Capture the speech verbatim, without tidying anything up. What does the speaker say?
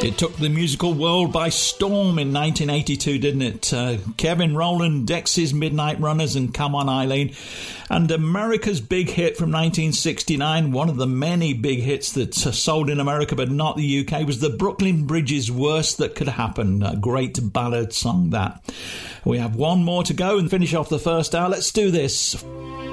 It took the musical world by storm in nineteen eighty-two, didn't it? Uh, Kevin Rowland, Dexys Midnight Runners and Come On Eileen. And America's big hit from nineteen sixty-nine, one of the many big hits that uh, sold in America but not the U K, was the Brooklyn Bridge's Worst That Could Happen. A great ballad song, that. We have one more to go and finish off the first hour. Let's do this.